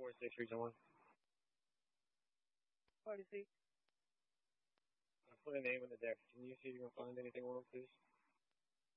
4-6 region 1. Party seat. I put a name in the deck. Can you see if you can find anything on it, please?